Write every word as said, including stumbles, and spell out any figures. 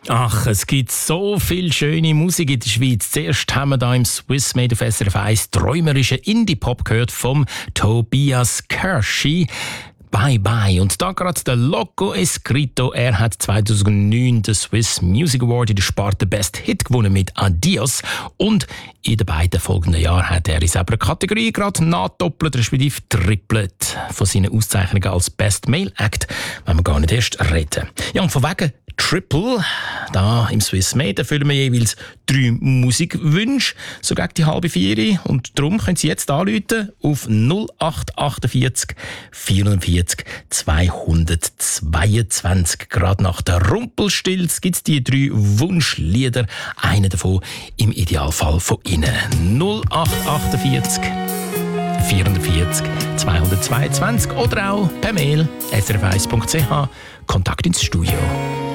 Ach, es gibt so viel schöne Musik in der Schweiz. Zuerst haben wir hier im Swiss Made auf S R F eins träumerischen Indie-Pop gehört vom Tobias Kirschy. Bye Bye. Und da gerade der Loco Escrito. Er hat zweitausendneun den Swiss Music Award in der Sparte Best Hit gewonnen mit Adios. Und in den beiden folgenden Jahren hat er in selber Kategorie gerade nachdoppelt, respektive trippelt von seinen Auszeichnungen als Best Male Act, wenn wir gar nicht erst reden. Ja, und von wegen Triple, da im Swiss Made erfüllen wir jeweils drei Musikwünsche, so gegen die halbe vier. Und darum können Sie jetzt anrufen auf null acht achtundvierzig vierundvierzig zweihundertzweiundzwanzig. Gerade nach der Rumpelstilz gibt es die drei Wunschlieder. Einen davon im Idealfall von Ihnen. null acht achtundvierzig vierundvierzig zweihundertzweiundzwanzig oder auch per Mail s r f eins punkt c h. Kontakt ins Studio.